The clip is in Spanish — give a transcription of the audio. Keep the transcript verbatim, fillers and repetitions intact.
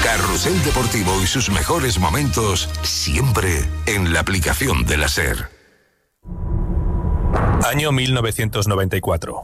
Carrusel Deportivo y sus mejores momentos siempre en la aplicación de la SER. Año mil novecientos noventa y cuatro.